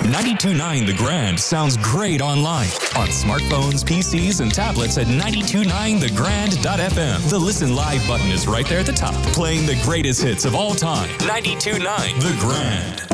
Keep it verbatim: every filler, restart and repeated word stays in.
ninety-two point nine The Grand sounds great online. On smartphones, P Cs, and tablets at ninety-two point nine the grand dot f m. The Listen Live button is right there at the top, playing the greatest hits of all time. ninety-two point nine The Grand.